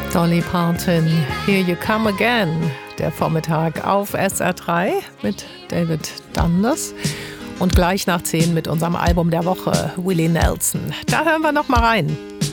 Dolly Parton, Here You Come Again, der Vormittag auf SR3 mit David Dundas und gleich nach 10 mit unserem Album der Woche, Willie Nelson. Da hören wir noch mal rein.